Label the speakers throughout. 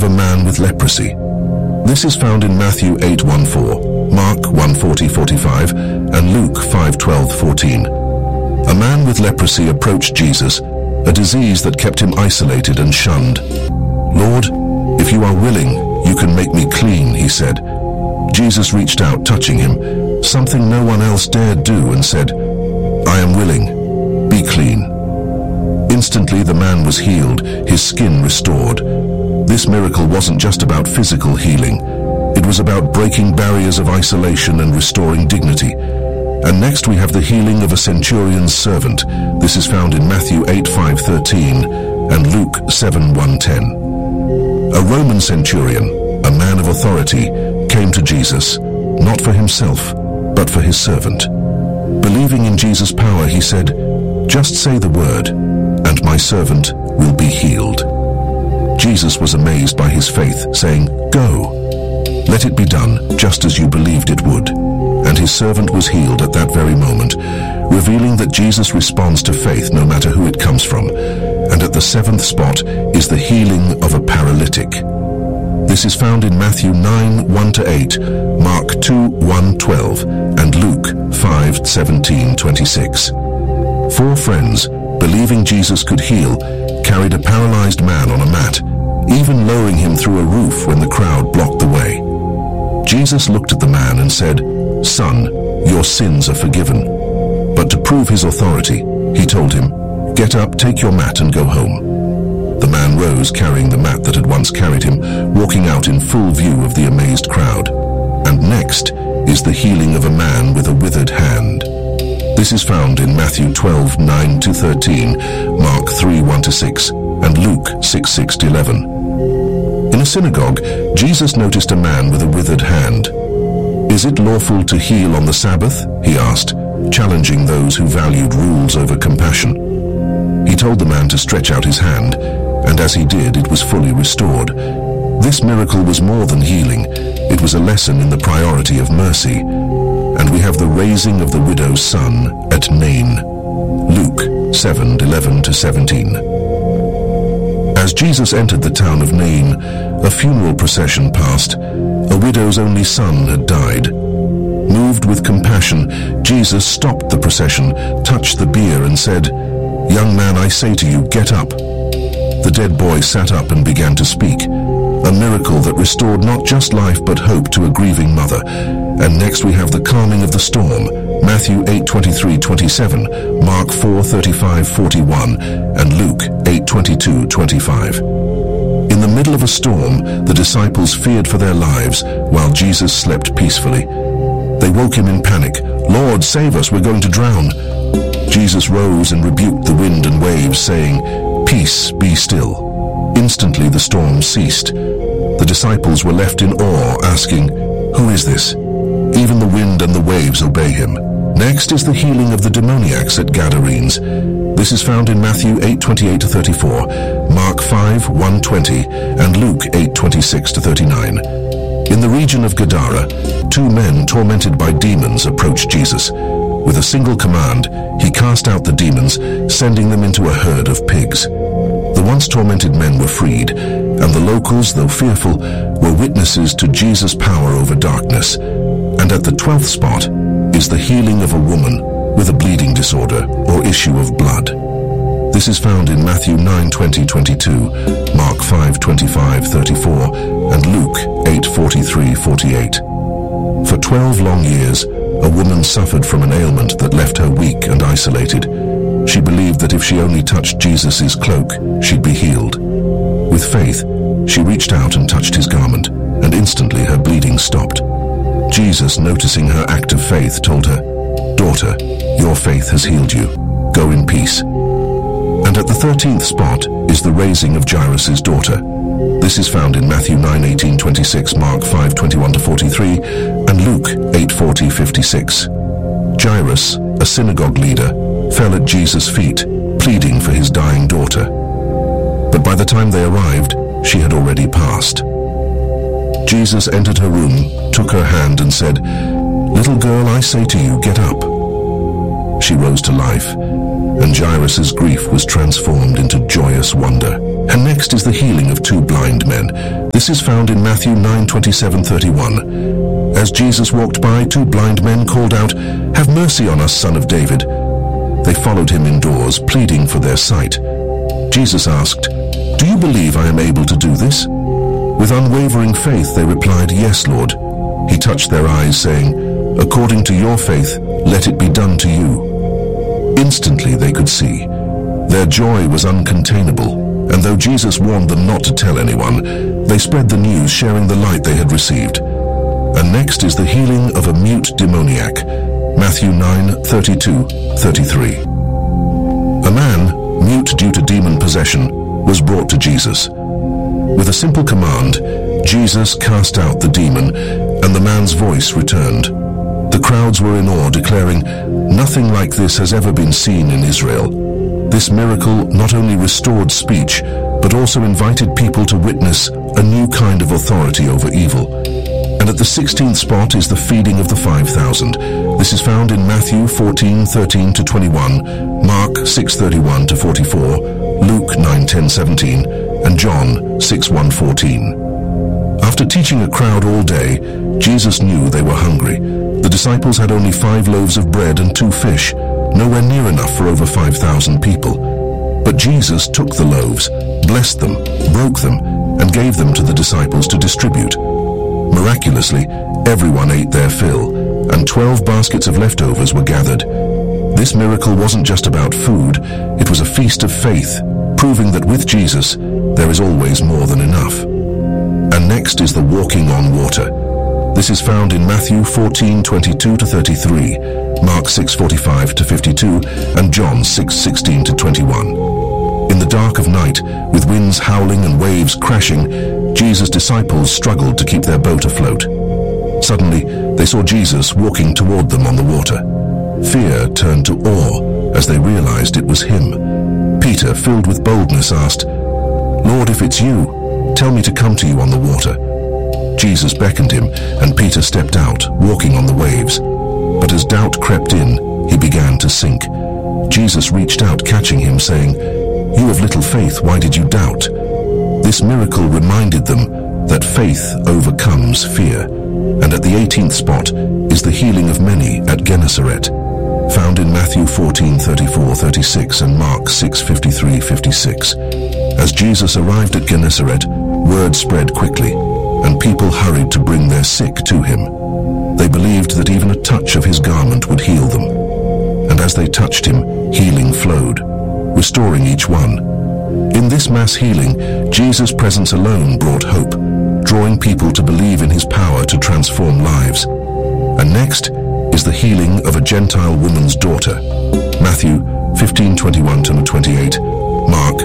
Speaker 1: of a man with leprosy. This is found in Matthew 8:14, Mark 1:40-45, and Luke 5:12-14. A man with leprosy approached Jesus, a disease that kept him isolated and shunned. "Lord, if you are willing, you can make me clean," he said. Jesus reached out, touching him, something no one else dared do, and said, "I am willing. Be clean." Instantly the man was healed, his skin restored. This miracle wasn't just about physical healing. It was about breaking barriers of isolation and restoring dignity. And next we have the healing of a centurion's servant. This is found in Matthew 8:5-13 and Luke 7:1-10. A Roman centurion, a man of authority, came to Jesus, not for himself, but for his servant. Believing in Jesus' power, he said, "Just say the word, and my servant will be healed." Jesus was amazed by his faith, saying, "Go, let it be done just as you believed it would." And his servant was healed at that very moment, revealing that Jesus responds to faith no matter who it comes from. And at the seventh spot is the healing of a paralytic. This is found in Matthew 9:1-8, Mark 2:1-12, and Luke 5:17-26. Four friends, believing Jesus could heal, carried a paralyzed man on a mat, even lowering him through a roof when the crowd blocked the way. Jesus looked at the man and said, "Son, your sins are forgiven." But to prove his authority, he told him, "Get up, take your mat and go home." The man rose, carrying the mat that had once carried him, walking out in full view of the amazed crowd. And next is the healing of a man with a withered hand. This is found in Matthew 12:9-13, Mark 3:1-6, and Luke 6:6-11. In a synagogue, Jesus noticed a man with a withered hand. "Is it lawful to heal on the Sabbath?" he asked, challenging those who valued rules over compassion. He told the man to stretch out his hand, and as he did, it was fully restored. This miracle was more than healing. It was a lesson in the priority of mercy. And we have the raising of the widow's son at Nain. Luke 7:11-17. As Jesus entered the town of Nain, a funeral procession passed. A widow's only son had died. Moved with compassion, Jesus stopped the procession, touched the bier, and said, "Young man, I say to you, get up." The dead boy sat up and began to speak, a miracle that restored not just life but hope to a grieving mother. And next we have the calming of the storm, Matthew 8:23-27, Mark 4:35-41, and Luke 8:22-25. In the middle of a storm, the disciples feared for their lives while Jesus slept peacefully. They woke him in panic. "Lord, save us, we're going to drown." Jesus rose and rebuked the wind and waves, saying, "Peace, be still." Instantly the storm ceased. The disciples were left in awe, asking, "Who is this? Even the wind and the waves obey him." Next is the healing of the demoniacs at Gadarenes. This is found in Matthew 8:28-34, Mark 5:1-20, and Luke 8:26-39. In the region of Gadara, two men tormented by demons approached Jesus. With a single command, he cast out the demons, sending them into a herd of pigs. The once tormented men were freed, and the locals, though fearful, were witnesses to Jesus' power over darkness. And at the 12th spot is the healing of a woman with a bleeding disorder or issue of blood. This is found in Matthew 9:20-22, Mark 5:25-34, and Luke 8:43-48. For 12 long years, a woman suffered from an ailment that left her weak and isolated. She believed that if she only touched Jesus' cloak, she'd be healed. With faith, she reached out and touched his garment, and instantly her bleeding stopped. Jesus, noticing her act of faith, told her, "Daughter, your faith has healed you. Go in peace." And at the 13th spot is the raising of Jairus' daughter. This is found in Matthew 9:18-26, Mark 5:21-43, and Luke 8:40-56. Jairus, a synagogue leader, fell at Jesus' feet, pleading for his dying daughter. But by the time they arrived, she had already passed. Jesus entered her room, took her hand, and said, "Little girl, I say to you, get up." She rose to life, and Jairus' grief was transformed into joyous wonder. And next is the healing of two blind men. This is found in Matthew 9:27-31. As Jesus walked by, 2 blind men called out, "Have mercy on us, Son of David." They followed him indoors, pleading for their sight. Jesus asked, "Do you believe I am able to do this?" With unwavering faith, they replied, "Yes, Lord." He touched their eyes, saying, "According to your faith, let it be done to you." Instantly they could see. Their joy was uncontainable, and though Jesus warned them not to tell anyone, they spread the news, sharing the light they had received. And next is the healing of a mute demoniac, Matthew 9:32-33. A man, mute due to demon possession, was brought to Jesus. With a simple command, Jesus cast out the demon, and the man's voice returned. The crowds were in awe, declaring, "Nothing like this has ever been seen in Israel." This miracle not only restored speech, but also invited people to witness a new kind of authority over evil. And at the 16th spot is the feeding of the 5,000. This is found in Matthew 14:13-21, Mark 6:31-44, Luke 9:10-17, and John 6:1-14. After teaching a crowd all day, Jesus knew they were hungry. The disciples had only 5 loaves of bread and 2 fish, nowhere near enough for over 5,000 people. But Jesus took the loaves, blessed them, broke them, and gave them to the disciples to distribute. Miraculously, everyone ate their fill, and 12 baskets of leftovers were gathered. This miracle wasn't just about food, it was a feast of faith, proving that with Jesus, there is always more than enough. And next is the walking on water. This is found in Matthew 14:22-33, Mark 6:45-52, and John 6:16-21. In the dark of night, with winds howling and waves crashing, Jesus' disciples struggled to keep their boat afloat. Suddenly, they saw Jesus walking toward them on the water. Fear turned to awe as they realized it was him. Peter, filled with boldness, asked, "Lord, if it's you, tell me to come to you on the water." Jesus beckoned him, and Peter stepped out, walking on the waves. But as doubt crept in, he began to sink. Jesus reached out, catching him, saying, "You of little faith, why did you doubt?" This miracle reminded them that faith overcomes fear. And at the 18th spot is the healing of many at Gennesaret, found in Matthew 14:34-36 and Mark 6:53-56. As Jesus arrived at Gennesaret, word spread quickly, and people hurried to bring their sick to him. They believed that even a touch of his garment would heal them. And as they touched him, healing flowed, restoring each one. In this mass healing, Jesus' presence alone brought hope, drawing people to believe in his power to transform lives. And next is the healing of a Gentile woman's daughter, Matthew 15:21-28, Mark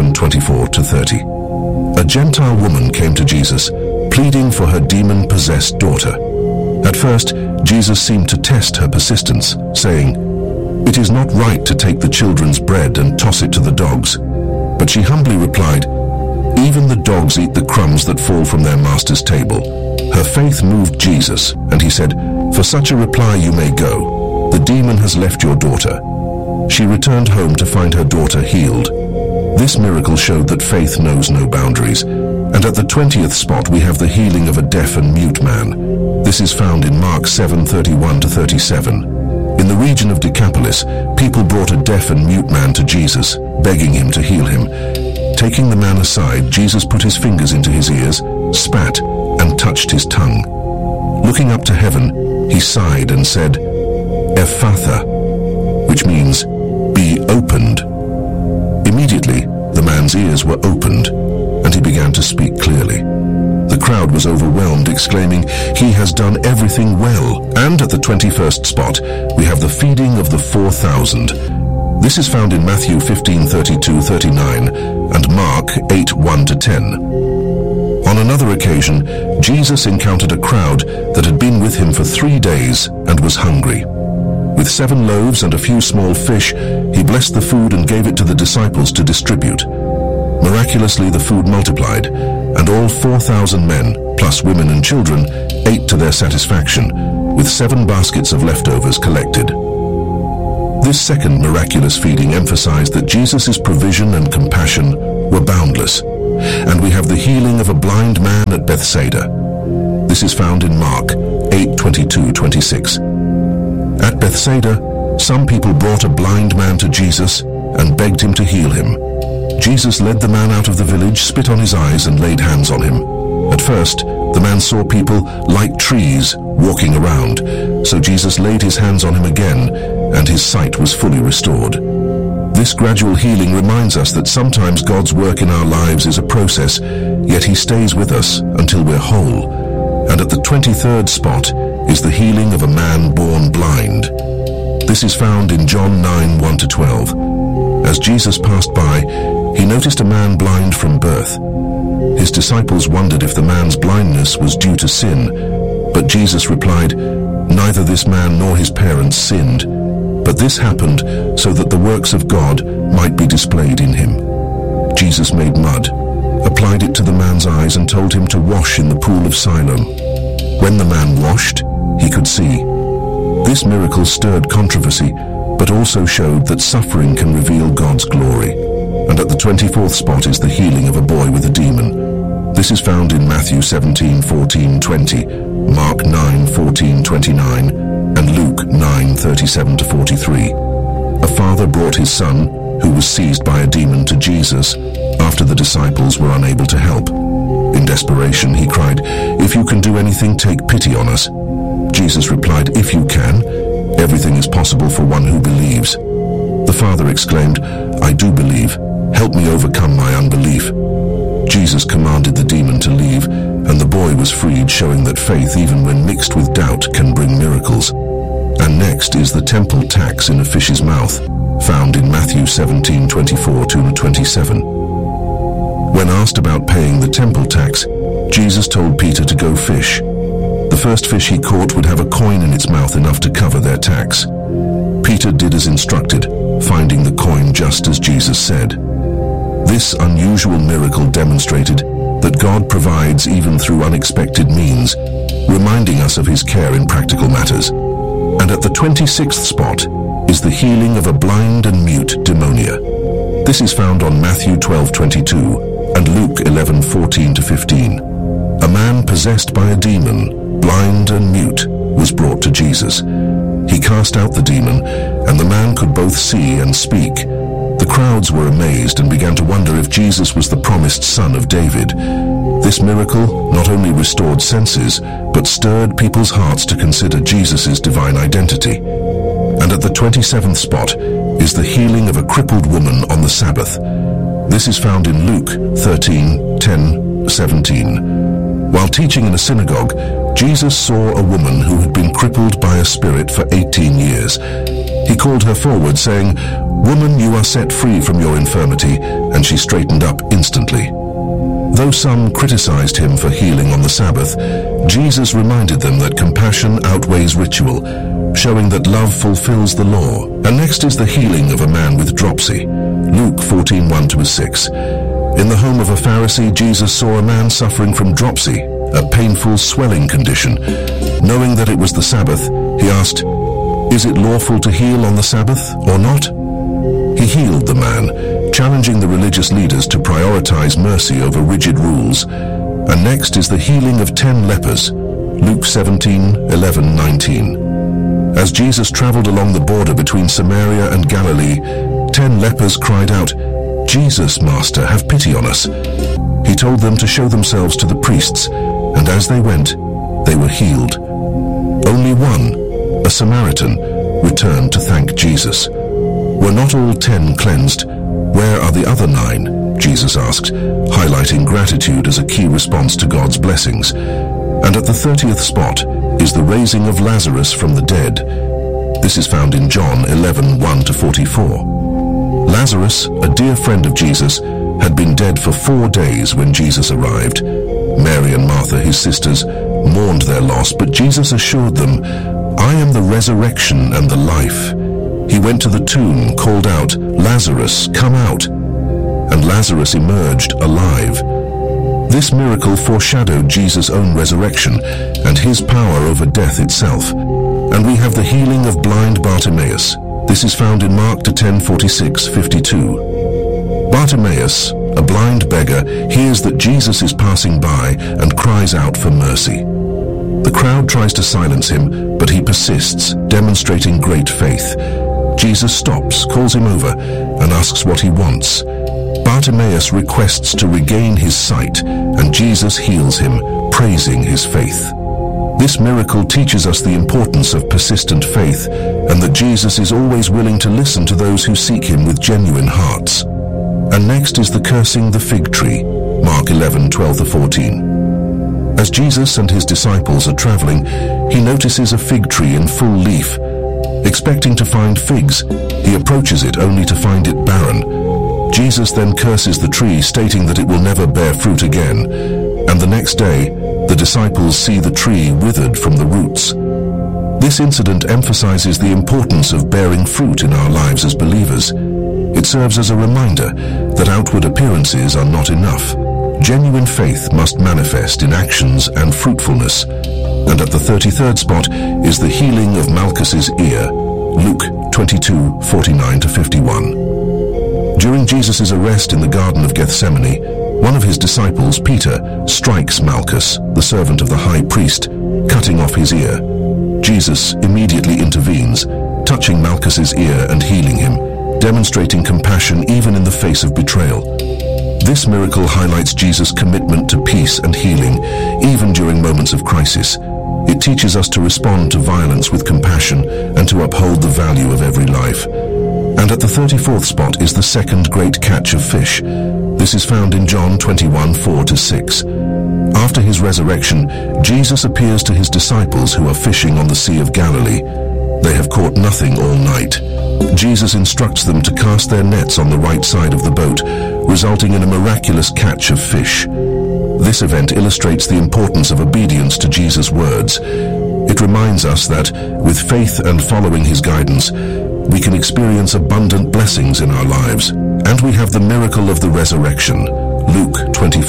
Speaker 1: 7:24-30. A Gentile woman came to Jesus, pleading for her demon-possessed daughter. At first, Jesus seemed to test her persistence, saying, "It is not right to take the children's bread and toss it to the dogs." But she humbly replied, "Even the dogs eat the crumbs that fall from their master's table." Her faith moved Jesus, and he said, "For such a reply you may go. The demon has left your daughter." She returned home to find her daughter healed. This miracle showed that faith knows no boundaries. And at the 20th spot we have the healing of a deaf and mute man. This is found in Mark 7:31-37. In the region of Decapolis, people brought a deaf and mute man to Jesus, begging him to heal him. Taking the man aside, Jesus put his fingers into his ears, spat, and touched his tongue. Looking up to heaven, he sighed and said, "Ephphatha," which means, "Be opened." Immediately, the man's ears were opened, and he began to speak clearly. The crowd was overwhelmed, exclaiming, "He has done everything well." And at the 21st spot, we have the feeding of the 4,000. This is found in Matthew 15:32-39 and Mark 8:1-10. On another occasion, Jesus encountered a crowd that had been with him for 3 days and was hungry. With 7 loaves and a few small fish, he blessed the food and gave it to the disciples to distribute. Miraculously, the food multiplied, and all 4,000 men, plus women and children, ate to their satisfaction, with 7 baskets of leftovers collected. This second miraculous feeding emphasized that Jesus' provision and compassion were boundless. And we have the healing of a blind man at Bethsaida. This is found in Mark 8:22-26. At Bethsaida, some people brought a blind man to Jesus and begged him to heal him. Jesus led the man out of the village, spit on his eyes, and laid hands on him. At first, the man saw people like trees walking around, so Jesus laid his hands on him again, and his sight was fully restored. This gradual healing reminds us that sometimes God's work in our lives is a process, yet he stays with us until we're whole. And at the 23rd spot is the healing of a man born blind. This is found in John 9:1-12. As Jesus passed by, he noticed a man blind from birth. His disciples wondered if the man's blindness was due to sin, but Jesus replied, "Neither this man nor his parents sinned, but this happened so that the works of God might be displayed in him." Jesus made mud, applied it to the man's eyes, and told him to wash in the pool of Siloam. When the man washed, he could see. This miracle stirred controversy, but also showed that suffering can reveal God's glory. And at the 24th spot is the healing of a boy with a demon. This is found in Matthew 17:14-20, Mark 9:14-29, and Luke 9:37-43. A father brought his son, who was seized by a demon, to Jesus after the disciples were unable to help. In desperation, he cried, "If you can do anything, take pity on us." Jesus replied, "If you can, everything is possible for one who believes." The father exclaimed, "I do believe. Help me overcome my unbelief." Jesus commanded the demon to leave, and the boy was freed, showing that faith, even when mixed with doubt, can bring miracles. And next is the temple tax in a fish's mouth, found in Matthew 17:24-27. When asked about paying the temple tax, Jesus told Peter to go fish. The first fish he caught would have a coin in its mouth enough to cover their tax. Peter did as instructed, finding the coin just as Jesus said. This unusual miracle demonstrated that God provides even through unexpected means, reminding us of his care in practical matters. And at the 26th spot is the healing of a blind and mute demonia. This is found on Matthew 12:22 and Luke 11:14-15. A man possessed by a demon, blind and mute, was brought to Jesus. He cast out the demon, and the man could both see and speak. The crowds were amazed and began to wonder if Jesus was the promised son of David. This miracle not only restored senses, but stirred people's hearts to consider Jesus' divine identity. And at the 27th spot is the healing of a crippled woman on the Sabbath. This is found in Luke 13:10-17. While teaching in a synagogue, Jesus saw a woman who had been crippled by a spirit for 18 years. He called her forward, saying, "Woman, you are set free from your infirmity," and she straightened up instantly. Though some criticized him for healing on the Sabbath, Jesus reminded them that compassion outweighs ritual, showing that love fulfills the law. And next is the healing of a man with dropsy. Luke 14:1-6. In the home of a Pharisee, Jesus saw a man suffering from dropsy, a painful swelling condition. Knowing that it was the Sabbath, he asked, "Is it lawful to heal on the Sabbath or not?" He healed the man, challenging the religious leaders to prioritize mercy over rigid rules. And next is the healing of 10 lepers, Luke 17:11-19. As Jesus traveled along the border between Samaria and Galilee, 10 lepers cried out, "Jesus, Master, have pity on us." He told them to show themselves to the priests, and as they went, they were healed. Only one, a Samaritan, returned to thank Jesus. Were not all 10 cleansed? Where are the other 9? Jesus asked, highlighting gratitude as a key response to God's blessings. And at the 30th spot is the raising of Lazarus from the dead. This is found in John 11:1-44. Lazarus, a dear friend of Jesus, had been dead for 4 days when Jesus arrived. Mary and Martha, his sisters, mourned their loss, but Jesus assured them, "I am the resurrection and the life." He went to the tomb, called out, "Lazarus, come out!" And Lazarus emerged alive. This miracle foreshadowed Jesus' own resurrection and his power over death itself. And we have the healing of blind Bartimaeus. This is found in Mark 10:46-52. Bartimaeus, a blind beggar hears that Jesus is passing by and cries out for mercy. The crowd tries to silence him, but he persists, demonstrating great faith. Jesus stops, calls him over, and asks what he wants. Bartimaeus requests to regain his sight, and Jesus heals him, praising his faith. This miracle teaches us the importance of persistent faith, and that Jesus is always willing to listen to those who seek him with genuine hearts. And next is the cursing the fig tree, Mark 11:12-14. As Jesus and his disciples are traveling, he notices a fig tree in full leaf. Expecting to find figs, he approaches it only to find it barren. Jesus then curses the tree, stating that it will never bear fruit again, and the next day, the disciples see the tree withered from the roots. This incident emphasizes the importance of bearing fruit in our lives as believers. It serves as a reminder that outward appearances are not enough. Genuine faith must manifest in actions and fruitfulness. And at the 33rd spot is the healing of Malchus's ear, Luke 22:49-51. During Jesus' arrest in the Garden of Gethsemane, one of his disciples, Peter, strikes Malchus, the servant of the high priest, cutting off his ear. Jesus immediately intervenes, touching Malchus's ear and healing him, demonstrating compassion even in the face of betrayal. This miracle highlights Jesus' commitment to peace and healing, even during moments of crisis. It teaches us to respond to violence with compassion and to uphold the value of every life. And at the 34th spot is the second great catch of fish. This is found in John 21:4-6. After his resurrection, Jesus appears to his disciples who are fishing on the Sea of Galilee. They have caught nothing all night. Jesus instructs them to cast their nets on the right side of the boat, resulting in a miraculous catch of fish. This event illustrates the importance of obedience to Jesus' words. It reminds us that, with faith and following his guidance, we can experience abundant blessings in our lives. And we have the miracle of the resurrection, Luke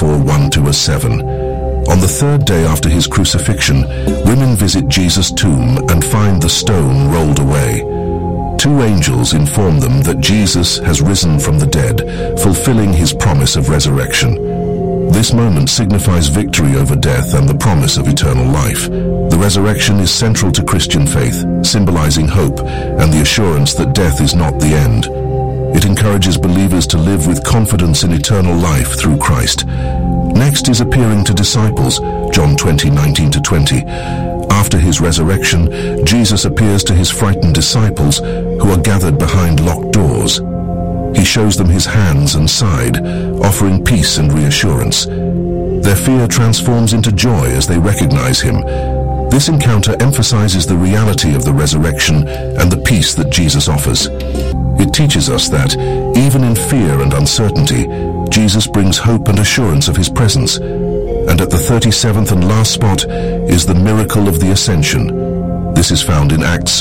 Speaker 1: 24:1-7. On the third day after his crucifixion, women visit Jesus' tomb and find the stone rolled away. Two angels inform them that Jesus has risen from the dead, fulfilling his promise of resurrection. This moment signifies victory over death and the promise of eternal life. The resurrection is central to Christian faith, symbolizing hope and the assurance that death is not the end. It encourages believers to live with confidence in eternal life through Christ. Next is appearing to disciples, John 20:19-20. After his resurrection, Jesus appears to his frightened disciples who are gathered behind locked doors. He shows them his hands and side, offering peace and reassurance. Their fear transforms into joy as they recognize him. This encounter emphasizes the reality of the resurrection and the peace that Jesus offers. It teaches us that, even in fear and uncertainty, Jesus brings hope and assurance of his presence. And at the 37th and last spot is the miracle of the Ascension. This is found in Acts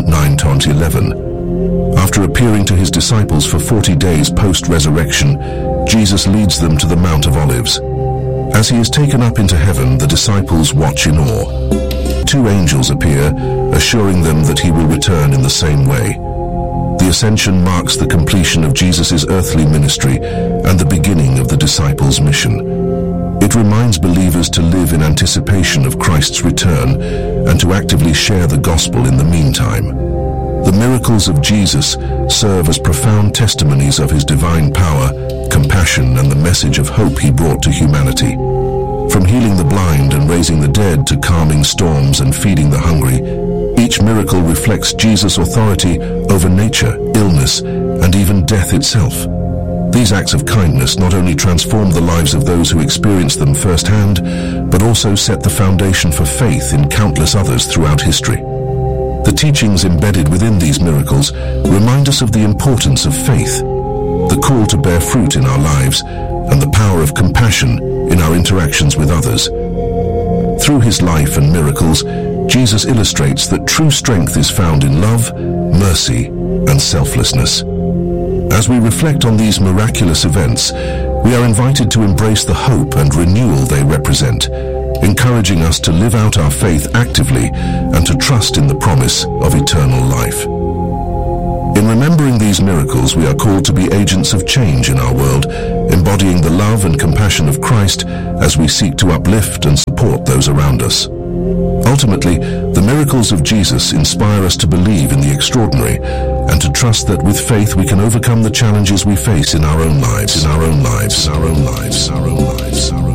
Speaker 1: 1:9-11. After appearing to his disciples for 40 days post-resurrection, Jesus leads them to the Mount of Olives. As he is taken up into heaven, the disciples watch in awe. Two angels appear, assuring them that he will return in the same way. The Ascension marks the completion of Jesus' earthly ministry and the beginning of the disciples' mission. It reminds believers to live in anticipation of Christ's return and to actively share the gospel in the meantime. The miracles of Jesus serve as profound testimonies of his divine power, compassion, and the message of hope he brought to humanity. From healing the blind and raising the dead to calming storms and feeding the hungry, each miracle reflects Jesus' authority over nature, illness, and even death itself. These acts of kindness not only transform the lives of those who experience them firsthand, but also set the foundation for faith in countless others throughout history. The teachings embedded within these miracles remind us of the importance of faith, the call to bear fruit in our lives, and the power of compassion in our interactions with others. Through his life and miracles, Jesus illustrates that true strength is found in love, mercy, and selflessness. As we reflect on these miraculous events, we are invited to embrace the hope and renewal they represent, encouraging us to live out our faith actively and to trust in the promise of eternal life. In remembering these miracles, we are called to be agents of change in our world, embodying the love and compassion of Christ as we seek to uplift and support those around us. Ultimately, the miracles of Jesus inspire us to believe in the extraordinary and to trust that with faith we can overcome the challenges we face in our own lives,